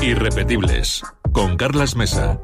Irrepetibles, con Carlas Mesa.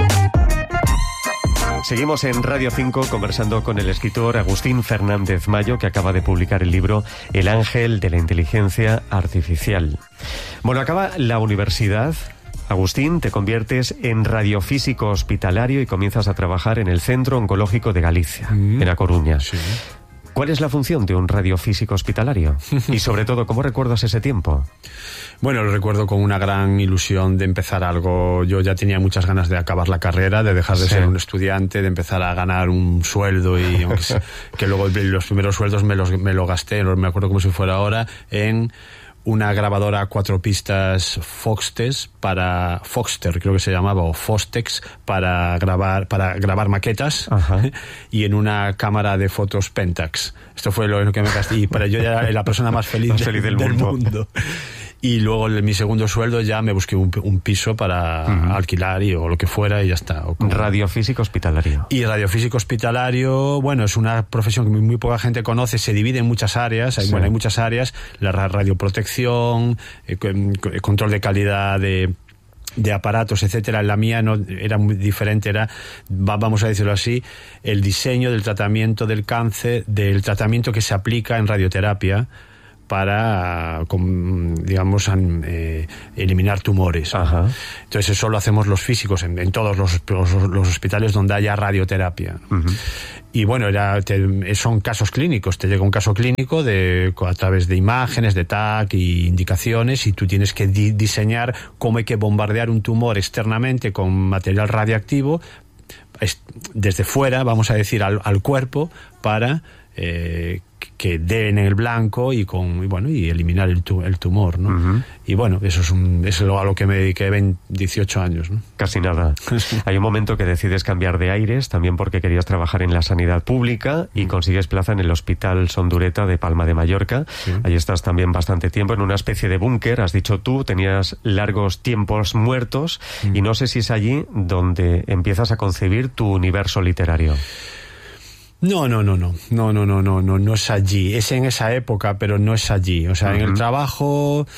Seguimos en Radio 5 conversando con el escritor Agustín Fernández Mayo, que acaba de publicar el libro El ángel de la inteligencia artificial. Bueno, acaba la universidad. Agustín, te conviertes en radiofísico hospitalario y comienzas a trabajar en el Centro Oncológico de Galicia, en A Coruña. Sí. ¿Cuál es la función de un radiofísico hospitalario? Y sobre todo, ¿cómo recuerdas ese tiempo? Bueno, lo recuerdo con una gran ilusión de empezar algo. Yo ya tenía muchas ganas de acabar la carrera, de dejar de ser un estudiante, de empezar a ganar un sueldo y que luego los primeros sueldos me lo gasté, me acuerdo como si fuera ahora, en una grabadora a 4 pistas Foxter, creo que se llamaba, o Fostex, para grabar maquetas. Ajá. Y en una cámara de fotos Pentax. Esto fue lo que me gasté, y para yo ya era la persona más feliz del mundo. Y luego en mi segundo sueldo ya me busqué un piso para alquilar o lo que fuera y ya está. Radiofísico hospitalario. Y radiofísico hospitalario, bueno, es una profesión que muy poca gente conoce, se divide en muchas áreas, hay muchas áreas, la radioprotección, control de calidad de aparatos, etcétera. La mía no era muy diferente, vamos a decirlo así, el diseño del tratamiento del cáncer, del tratamiento que se aplica en radioterapia para, digamos, eliminar tumores. Ajá. Entonces eso lo hacemos los físicos en todos los hospitales donde haya radioterapia. Y bueno, son casos clínicos. Te llega un caso clínico a través de imágenes, de TAC y indicaciones, y tú tienes que diseñar cómo hay que bombardear un tumor externamente con material radiactivo desde fuera, vamos a decir, al cuerpo, para que den en el blanco y eliminar el tumor, ¿no? Y bueno, eso es a lo que me dediqué 18 años, ¿no? Casi nada. Hay un momento que decides cambiar de aires, también porque querías trabajar en la sanidad pública, y consigues plaza en el Hospital Sondureta de Palma de Mallorca. Sí. Allí estás también bastante tiempo, en una especie de búnker, has dicho tú, tenías largos tiempos muertos, y no sé si es allí donde empiezas a concebir tu universo literario. No es allí. Es en esa época, pero no es allí. O sea, en el trabajo,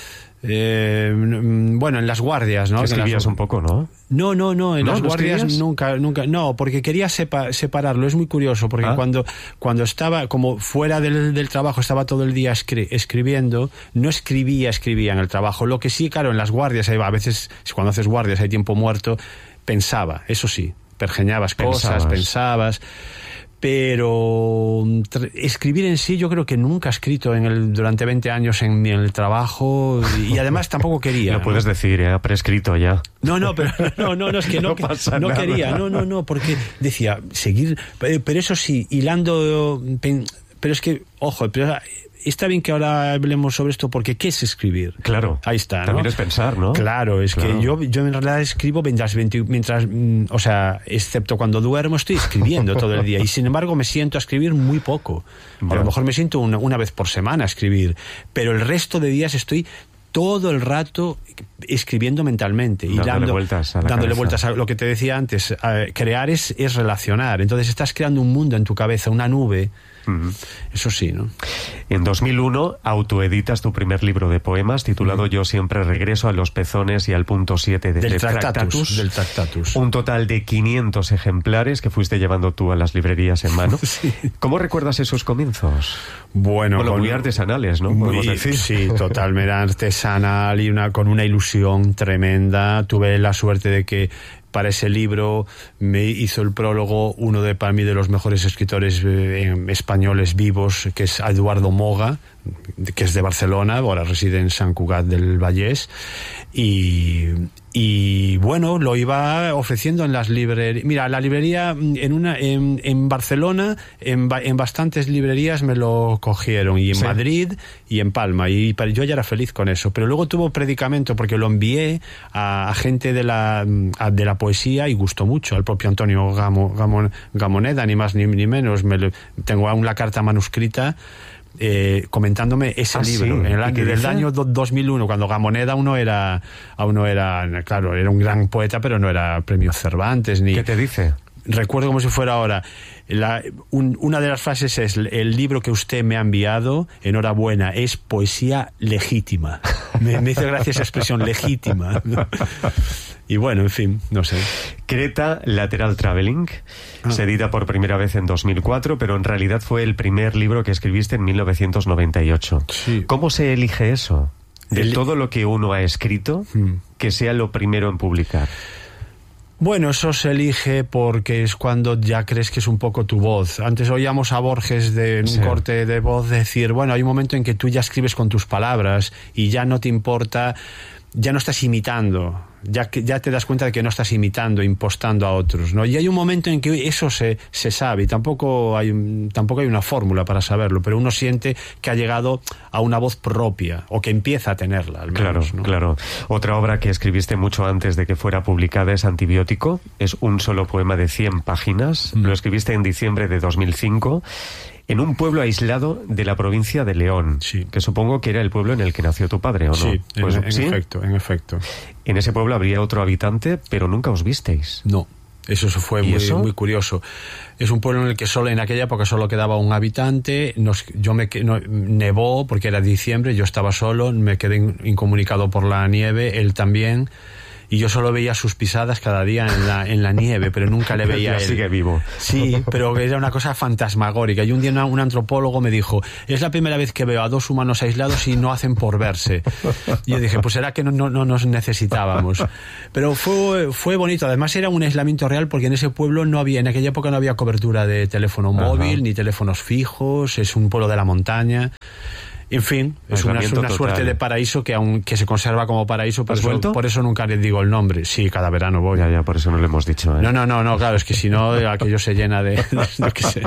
en las guardias, ¿no? Escribías un poco, ¿no? No, en las guardias nunca, no, porque quería separarlo. Es muy curioso, porque cuando estaba como fuera del trabajo, estaba todo el día escribiendo, no escribía en el trabajo. Lo que sí, claro, en las guardias, a veces cuando haces guardias hay tiempo muerto, pensaba, eso sí, pergeñabas cosas, pensabas. Pero escribir en sí, yo creo que nunca he escrito durante 20 años en el trabajo, y además tampoco quería. Lo puedes decir, prescrito ya. No, es que no quería, porque decía, seguir, pero eso sí, hilando, pero es que, ojo, está bien que ahora hablemos sobre esto, porque ¿qué es escribir? Claro. Ahí está, ¿no? También es pensar, ¿no? Claro, que yo en realidad escribo mientras, o sea, excepto cuando duermo, estoy escribiendo todo el día, y sin embargo me siento a escribir muy poco. A lo mejor me siento una vez por semana a escribir, pero el resto de días estoy todo el rato escribiendo mentalmente y dándole vueltas a lo que te decía antes. Crear es relacionar, entonces estás creando un mundo en tu cabeza, una nube. Eso sí, ¿no? En 2001 autoeditas tu primer libro de poemas titulado Yo siempre regreso a los pezones y al punto 7 del Tractatus. Un total de 500 ejemplares que fuiste llevando tú a las librerías en mano. Sí. ¿Cómo recuerdas esos comienzos? Bueno, muy artesanales, ¿no? Podemos decir. Sí, totalmente artesanal y con una ilusión tremenda. Tuve la suerte de que para ese libro me hizo el prólogo para mí de los mejores escritores españoles vivos, que es Eduardo Moga, que es de Barcelona, ahora reside en Sant Cugat del Vallès, y bueno, lo iba ofreciendo en las librerías. Mira, la librería en Barcelona, en bastantes librerías me lo cogieron, y en Madrid y en Palma, y yo ya era feliz con eso. Pero luego tuvo predicamento, porque lo envié a gente de la poesía, y gustó mucho al propio Antonio Gamoneda, ni más ni menos. Tengo aún la carta manuscrita comentándome ese libro, ¿sí? en el año 2001, cuando Gamoneda aún no era, claro, era un gran poeta, pero no era premio Cervantes ni. ¿Qué te dice? recuerdo como si fuera ahora. Una de las frases es: el libro que usted me ha enviado, enhorabuena, es poesía legítima. Me hizo gracia esa expresión, legítima, ¿no? Y bueno, en fin, no sé. Creta Lateral Traveling se edita por primera vez en 2004, pero en realidad fue el primer libro que escribiste en 1998. Sí. ¿Cómo se elige eso? De todo lo que uno ha escrito, que sea lo primero en publicar. Bueno, eso se elige porque es cuando ya crees que es un poco tu voz. Antes oíamos a Borges en un corte de voz decir, bueno, hay un momento en que tú ya escribes con tus palabras y ya no te importa, ya no estás imitando, ya te das cuenta de que no estás imitando, impostando a otros, ¿no? Y hay un momento en que eso se sabe, y tampoco hay una fórmula para saberlo, pero uno siente que ha llegado a una voz propia, o que empieza a tenerla, al menos, claro, ¿no? Claro. Otra obra que escribiste mucho antes de que fuera publicada es Antibiótico. Es un solo poema de 100 páginas. Lo escribiste en diciembre de 2005. En un pueblo aislado de la provincia de León, que supongo que era el pueblo en el que nació tu padre, ¿o no? Sí, pues, en efecto. En ese pueblo habría otro habitante, pero nunca os visteis. No, eso fue muy curioso. Es un pueblo en el que en aquella época solo quedaba un habitante. Nevó porque era diciembre, yo estaba solo, me quedé incomunicado por la nieve, él también. Y yo solo veía sus pisadas cada día en la nieve, pero nunca le veía a él. Sigue vivo. Sí, pero era una cosa fantasmagórica. Y un día un antropólogo me dijo, es la primera vez que veo a dos humanos aislados y no hacen por verse. Y yo dije, pues será que no nos necesitábamos. Pero fue bonito. Además era un aislamiento real porque en ese pueblo en aquella época no había cobertura de teléfono móvil, ni teléfonos fijos, es un pueblo de la montaña. En fin, es una suerte de paraíso que se conserva como paraíso. Por eso nunca les digo el nombre. Sí, cada verano voy. Ya, por eso no lo hemos dicho, ¿eh? No, claro, es que si no, aquello se llena de qué sé.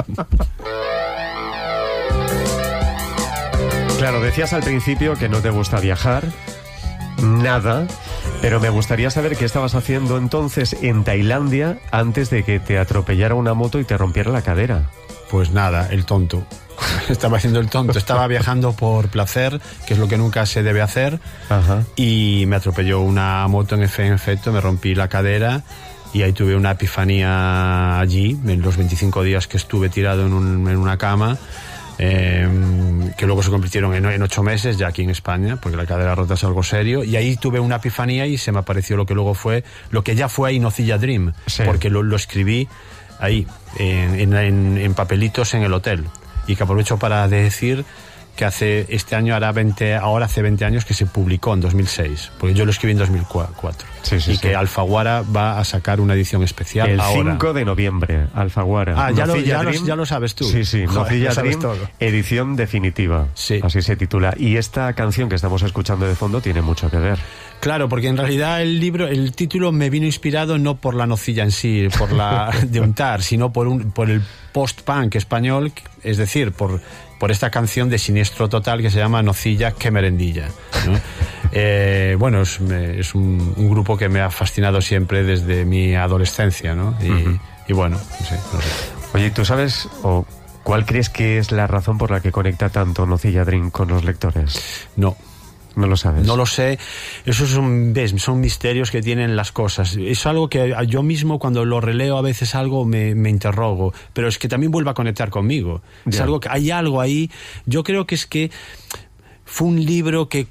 Claro, decías al principio que no te gusta viajar, nada, pero me gustaría saber qué estabas haciendo entonces en Tailandia antes de que te atropellara una moto y te rompiera la cadera. Pues nada, el tonto. Estaba haciendo el tonto, estaba viajando por placer, que es lo que nunca se debe hacer. Ajá. Y me atropelló una moto, en efecto, me rompí la cadera y ahí tuve una epifanía allí, en los 25 días que estuve tirado en una cama, que luego se convirtieron en 8 meses ya aquí en España, porque la cadera rota es algo serio, y ahí tuve una epifanía y se me apareció lo que ya fue ahí Nocilla Dream, porque lo escribí ahí, en papelitos en el hotel. Y que aprovecho para decir que hace 20 años que se publicó en 2006, porque yo lo escribí en 2004. Que Alfaguara va a sacar una edición especial el ahora. 5 de noviembre, Alfaguara. Ya lo sabes tú. Sí, Nocilla Dream, edición definitiva. Sí. Así se titula. Y esta canción que estamos escuchando de fondo tiene mucho que ver. Claro, porque en realidad el título me vino inspirado no por la nocilla en sí, por la de untar, sino por el post-punk español, es decir, por esta canción de Siniestro Total que se llama Nocilla, qué merendilla, ¿no? Bueno, es un grupo que me ha fascinado siempre desde mi adolescencia, ¿no? Y bueno, no sé. Oye, ¿tú sabes o cuál crees que es la razón por la que conecta tanto Nocilla Dream con los lectores? No lo sabes. No lo sé. Eso son misterios que tienen las cosas. Es algo que yo mismo cuando lo releo a veces algo me interrogo, pero es que también vuelve a conectar conmigo. Es algo que hay algo ahí. Yo creo que es que fue un libro que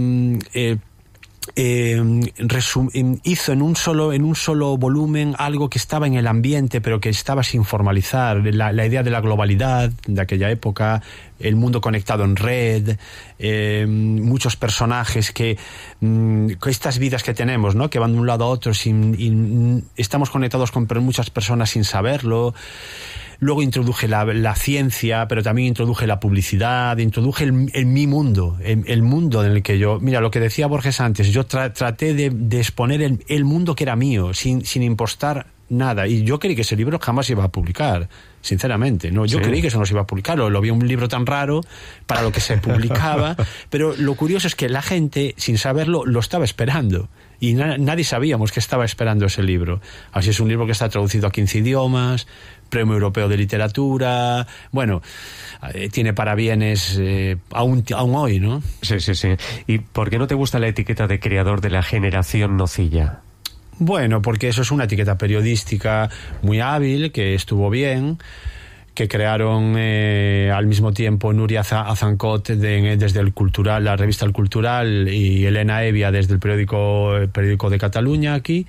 hizo en un solo volumen algo que estaba en el ambiente pero que estaba sin formalizar, la idea de la globalidad de aquella época, el mundo conectado en red, muchos personajes que estas vidas que tenemos, ¿no? Que van de un lado a otro estamos conectados con muchas personas sin saberlo. Luego introduje la ciencia, pero también introduje la publicidad, introduje mi mundo, el mundo en el que yo... Mira, lo que decía Borges antes, yo traté de exponer el mundo que era mío, sin impostar nada. Y yo creí que ese libro jamás se iba a publicar, sinceramente. No, yo creí que eso no se iba a publicar. Lo vi un libro tan raro para lo que se publicaba. Pero lo curioso es que la gente, sin saberlo, lo estaba esperando. Y nadie sabíamos que estaba esperando ese libro. Así es un libro que está traducido a 15 idiomas, Premio Europeo de Literatura, bueno, tiene parabienes aún hoy, ¿no? Sí. ¿Y por qué no te gusta la etiqueta de creador de la generación Nocilla? Bueno, porque eso es una etiqueta periodística muy hábil, que estuvo bien, que crearon al mismo tiempo Nuria Azancot desde el Cultural, la revista El Cultural, y Elena Evia desde el periódico de Cataluña aquí,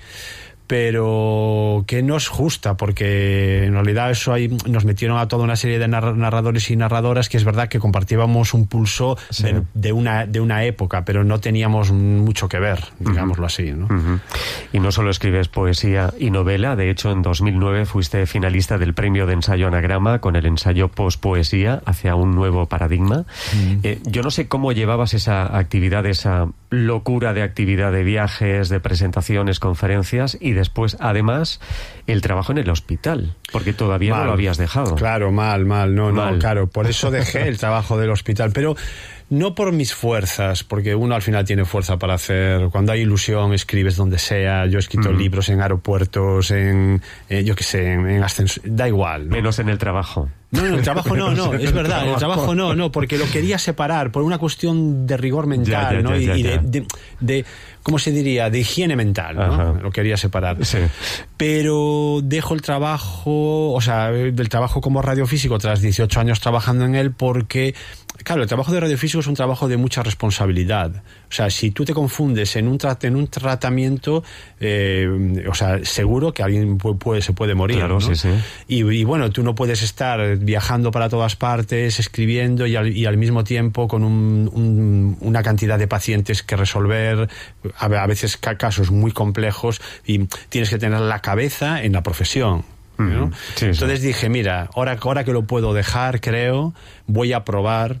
pero que no es justa, porque en realidad eso ahí nos metieron a toda una serie de narradores y narradoras que es verdad que compartíamos un pulso de una época, pero no teníamos mucho que ver, digámoslo así, ¿no? Y no solo escribes poesía y novela, de hecho en 2009 fuiste finalista del premio de ensayo Anagrama con el ensayo Pospoesía hacia un nuevo paradigma. Yo no sé cómo llevabas esa actividad, esa locura de actividad, de viajes, de presentaciones, conferencias, y después, además, el trabajo en el hospital, porque todavía no lo habías dejado. Claro, mal, claro, por eso dejé el trabajo del hospital, pero no por mis fuerzas, porque uno al final tiene fuerza para hacer, cuando hay ilusión escribes donde sea. Yo he escrito libros en aeropuertos, yo qué sé, en ascensor, da igual, ¿no? Menos en el trabajo. No, el trabajo no, es verdad, en el trabajo no, porque lo quería separar por una cuestión de rigor mental, ¿no? Y de ¿cómo se diría? De higiene mental, ¿no? Ajá. Lo quería separar. Sí. Pero dejo el trabajo, o sea, del trabajo como radiofísico tras 18 años trabajando en él, porque, claro, el trabajo de radiofísico es un trabajo de mucha responsabilidad. O sea, si tú te confundes en un tratamiento, o sea, seguro que alguien se puede morir, claro, ¿no? Sí. Y bueno, tú no puedes estar viajando para todas partes, escribiendo y al mismo tiempo con una cantidad de pacientes que resolver, a veces casos muy complejos, y tienes que tener la cabeza en la profesión, ¿no? Sí. Entonces dije, mira, ahora que lo puedo dejar, creo, voy a probar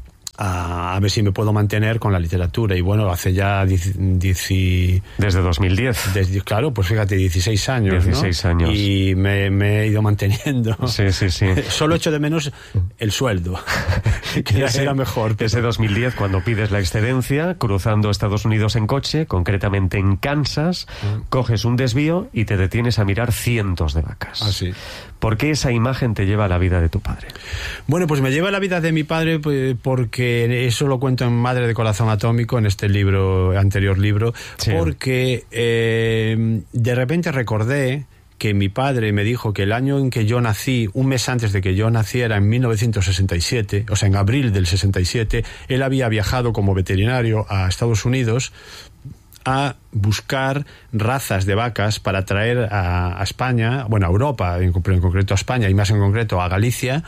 a ver si me puedo mantener con la literatura. Y bueno, hace ya desde 2010. Claro, pues fíjate, 16 años, 16 ¿no? años. Y me he ido manteniendo. Sí. Solo echo de menos el sueldo, que era mejor. Ese 2010, cuando pides la excedencia, cruzando Estados Unidos en coche, concretamente en Kansas, coges un desvío y te detienes a mirar cientos de vacas. Ah, sí. ¿Por qué esa imagen te lleva a la vida de tu padre? Bueno, pues me lleva a la vida de mi padre porque eso lo cuento en Madre de Corazón Atómico, en este anterior libro, sí. Porque de repente recordé que mi padre me dijo que el año en que yo nací, un mes antes de que yo naciera, en 1967, o sea, en abril del 67, él había viajado como veterinario a Estados Unidos a buscar razas de vacas para traer a España, bueno, a Europa, en concreto a España, y más en concreto a Galicia,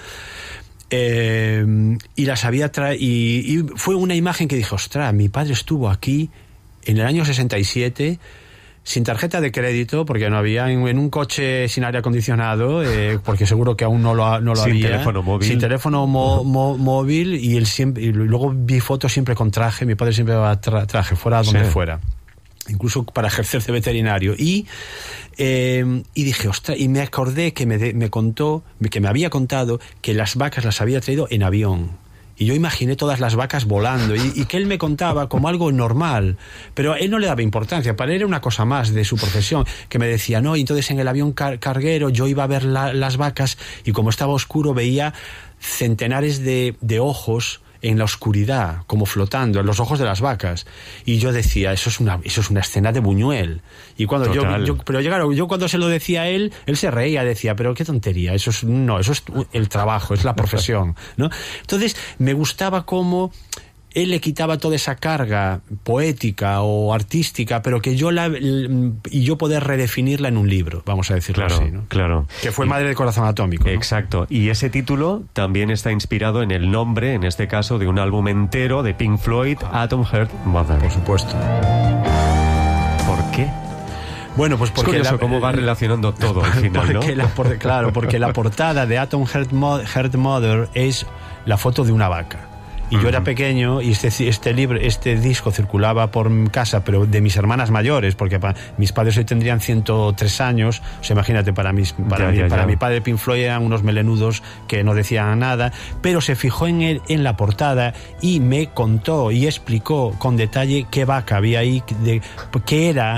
y las había y fue una imagen que dije, ostras, mi padre estuvo aquí en el año 67 sin tarjeta de crédito, porque no había, en un coche sin aire acondicionado, porque seguro que aún no lo había. Teléfono móvil. Sin teléfono móvil, y luego vi fotos siempre con traje. Mi padre siempre va traje, fuera donde fuera, incluso para ejercer de veterinario. Y dije, ostras, y me acordé que me había contado que las vacas las había traído en avión. Y yo imaginé todas las vacas volando, y que él me contaba como algo normal, pero él no le daba importancia, para él era una cosa más de su profesión, que me decía, no, y entonces en el avión carguero yo iba a ver las vacas, y como estaba oscuro veía centenares de ojos en la oscuridad, como flotando, en los ojos de las vacas. Y yo decía, eso es una escena de Buñuel. Y cuando yo cuando se lo decía a él se reía, decía, pero qué tontería, eso es el trabajo, es la profesión, ¿no? Entonces, me gustaba cómo él le quitaba toda esa carga poética o artística, pero que yo poder redefinirla en un libro, vamos a decirlo así, ¿no? Claro. Que fue Madre de Corazón Atómico, ¿no? Exacto. Y ese título también está inspirado en el nombre, en este caso, de un álbum entero de Pink Floyd, Atom Heart Mother. Por supuesto. ¿Por qué? Bueno, pues porque es curioso cómo va relacionando todo al final, ¿no? Claro, porque la portada de Atom Heart Mother es la foto de una vaca. Y yo era pequeño y este disco circulaba por casa, pero de mis hermanas mayores, porque mis padres hoy tendrían 103 años. O sea, imagínate, para mi padre Pink Floyd eran unos melenudos que no decían nada, pero se fijó en la portada y me contó y explicó con detalle qué vaca había ahí, qué era,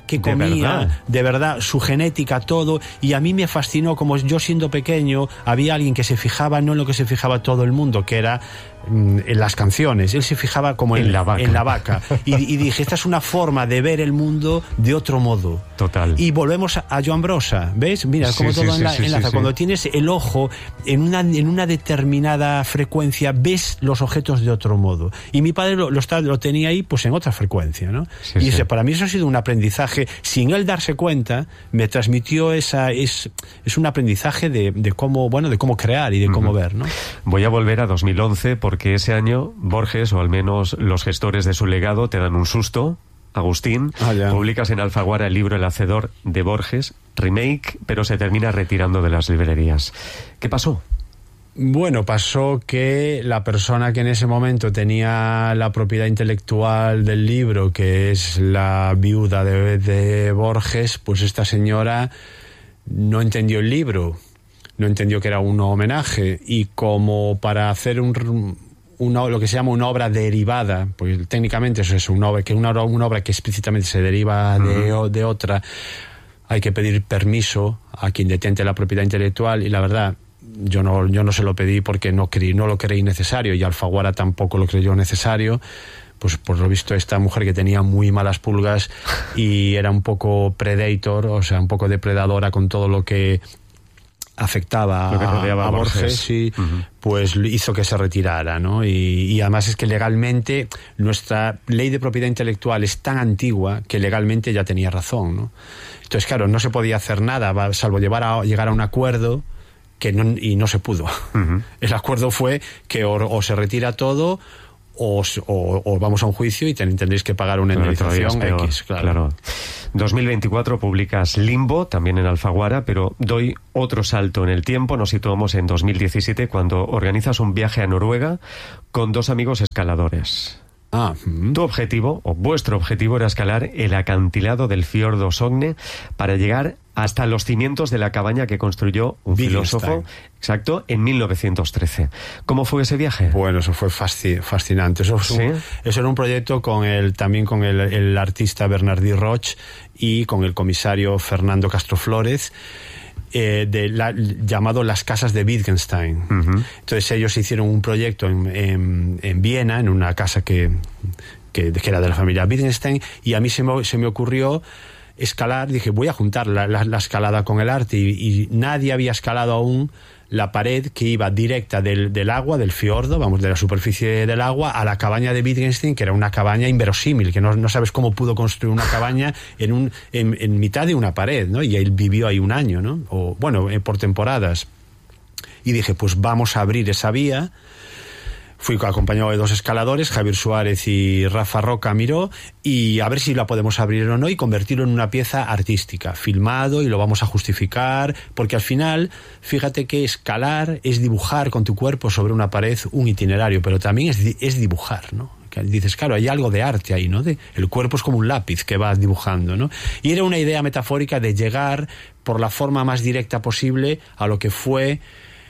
qué comía, de verdad, su genética, todo. Y a mí me fascinó, como yo siendo pequeño, había alguien que se fijaba no en lo que se fijaba todo el mundo, que era en las canciones. Él se fijaba como en la vaca. Y dije, esta es una forma de ver el mundo de otro modo. Total. Y volvemos a Joan Brossa, ¿ves? Mira, como todo enlaza. Cuando tienes el ojo en una determinada frecuencia, ves los objetos de otro modo. Y mi padre lo tenía ahí, pues en otra frecuencia, ¿no? Para mí eso ha sido un aprendizaje. Sin él darse cuenta, me transmitió es un aprendizaje de cómo crear y de cómo ver, ¿no? Voy a volver a 2011 porque ese año Borges, o al menos los gestores de su legado, te dan un susto. Agustín, publicas en Alfaguara el libro El Hacedor de Borges, remake, pero se termina retirando de las librerías. ¿Qué pasó? Bueno, pasó que la persona que en ese momento tenía la propiedad intelectual del libro, que es la viuda de Borges, pues esta señora no entendió el libro, no entendió que era un homenaje, y como para hacer lo que se llama una obra derivada, pues técnicamente eso es una obra que explícitamente se deriva de otra, hay que pedir permiso a quien detente la propiedad intelectual, y la verdad, yo no se lo pedí porque no lo creí necesario, y Alfaguara tampoco lo creyó necesario. Pues por lo visto esta mujer, que tenía muy malas pulgas y era un poco predator, o sea, un poco depredadora con todo lo que afectaba a Borges, sí, pues hizo que se retirara, ¿no? Y además es que legalmente nuestra ley de propiedad intelectual es tan antigua que legalmente ya tenía razón, ¿no? Entonces, claro, no se podía hacer nada salvo llegar a un acuerdo y no se pudo. El acuerdo fue que o se retira todo o vamos a un juicio y tendréis que pagar una indemnización X. Claro. 2024 publicas Limbo, también en Alfaguara, pero doy otro salto en el tiempo. Nos situamos en 2017, cuando organizas un viaje a Noruega con dos amigos escaladores. Tu objetivo, o vuestro objetivo, era escalar el acantilado del fiordo Sogne para llegar hasta los cimientos de la cabaña que construyó un filósofo, exacto, en 1913. ¿Cómo fue ese viaje? Bueno, eso fue fascinante. Eso era un proyecto también con el artista Bernardí Roch y con el comisario Fernando Castro Flórez, llamado Las Casas de Wittgenstein. Entonces ellos hicieron un proyecto en Viena, en una casa que era de la familia Wittgenstein, y a mí se me ocurrió escalar. Dije, voy a juntar la escalada con el arte, y nadie había escalado aún la pared que iba directa del agua, del fiordo, de la superficie del agua, a la cabaña de Wittgenstein, que era una cabaña inverosímil, que no sabes cómo pudo construir una cabaña en mitad de una pared, ¿no? Y él vivió ahí un año, ¿no? Por temporadas. Y dije, pues vamos a abrir esa vía. Fui acompañado de dos escaladores, Javier Suárez y Rafa Roca Miró, y a ver si la podemos abrir o no y convertirlo en una pieza artística, filmado, y lo vamos a justificar, porque al final, fíjate que escalar es dibujar con tu cuerpo sobre una pared un itinerario, pero también es dibujar, ¿no? Que dices, claro, hay algo de arte ahí, ¿no? El cuerpo es como un lápiz que vas dibujando, ¿no? Y era una idea metafórica de llegar por la forma más directa posible a lo que fue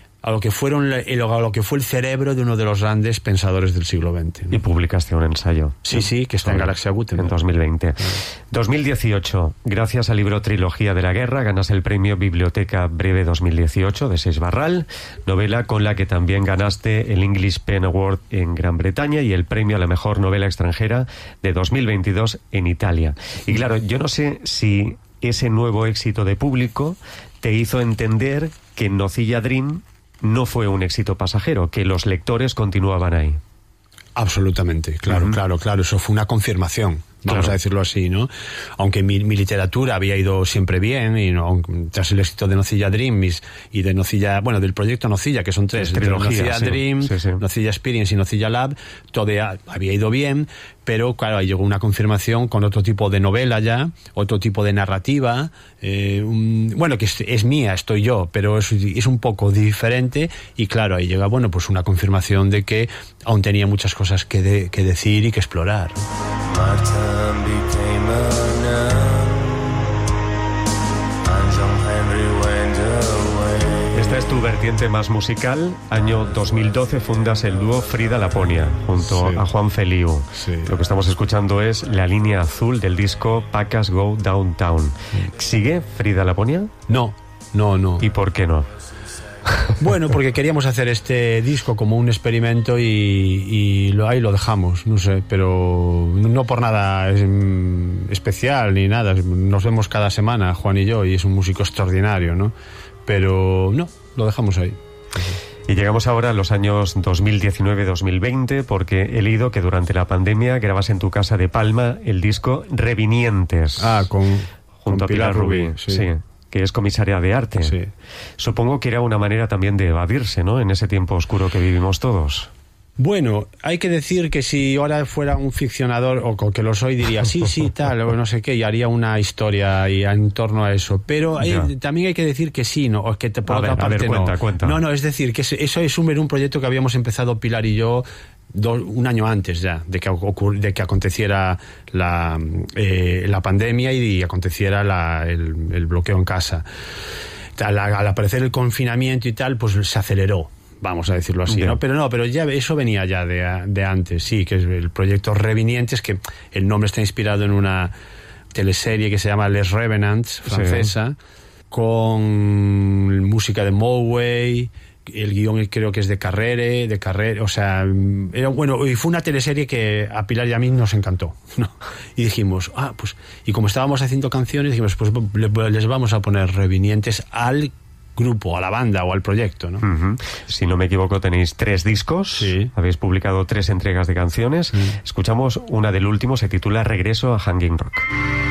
el cerebro de uno de los grandes pensadores del siglo XX, ¿no? Y publicaste un ensayo. Sí, que está en Galaxia Gutenberg. En 2020. 2018, gracias al libro Trilogía de la Guerra, ganas el premio Biblioteca Breve 2018 de Seix Barral, novela con la que también ganaste el English Pen Award en Gran Bretaña y el premio a la mejor novela extranjera de 2022 en Italia. Y claro, yo no sé si ese nuevo éxito de público te hizo entender que Nocilla Dream no fue un éxito pasajero, que los lectores continuaban ahí. Absolutamente, claro. Eso fue una confirmación, vamos a decirlo así, ¿no? Aunque mi literatura había ido siempre bien, y tras el éxito de Nocilla Dream y de Nocilla, del proyecto Nocilla, que son tres, Nocilla Dream, Nocilla Experience y Nocilla Lab, todo había ido bien, pero claro, ahí llegó una confirmación con otro tipo de novela ya, otro tipo de narrativa, que es mía, estoy yo, pero es un poco diferente, y claro, ahí llega, pues una confirmación de que aún tenía muchas cosas que decir y que explorar. Esta es tu versión vertiente más musical, año 2012 fundas el dúo Frida Laponia junto a Juan Feliu. Sí. Lo que estamos escuchando es La línea azul del disco Pacas Go Downtown. ¿Sigue Frida Laponia? No. ¿Y por qué no? Bueno, porque queríamos hacer este disco como un experimento y ahí lo dejamos, no sé, pero no por nada especial ni nada. Nos vemos cada semana, Juan y yo, y es un músico extraordinario, ¿no? Pero no, lo dejamos ahí. Y llegamos ahora a los años 2019-2020, porque he leído que durante la pandemia grabas en tu casa de Palma el disco Revinientes. Junto a Pilar Rubí. Sí. Que es comisaria de arte. Sí. Supongo que era una manera también de evadirse, ¿no?, en ese tiempo oscuro que vivimos todos. Bueno, hay que decir que si ahora fuera un ficcionador, o que lo soy, diría sí, tal, o no sé qué, y haría una historia en torno a eso. Pero también hay que decir que sí, ¿no? O que por otra parte no. Cuenta. No, es decir, que eso es un proyecto que habíamos empezado Pilar y yo un año antes ya de que aconteciera la pandemia y aconteciera el bloqueo en casa. Al aparecer el confinamiento y tal, pues se aceleró, vamos a decirlo así, ¿no? Pero ya eso venía ya de antes, sí, que es el proyecto Revinientes, que el nombre está inspirado en una teleserie que se llama Les Revenants, francesa, con música de Moway. El guión creo que es de Carrere, o sea, era bueno, y fue una teleserie que a Pilar y a mí nos encantó, ¿no? Y dijimos, pues, y como estábamos haciendo canciones, dijimos, pues les vamos a poner Revinientes al grupo, a la banda o al proyecto, ¿no? Uh-huh. Si no me equivoco, tenéis 3 discos, sí. Habéis publicado 3 entregas de canciones. Escuchamos una del último, se titula Regreso a Hanging Rock.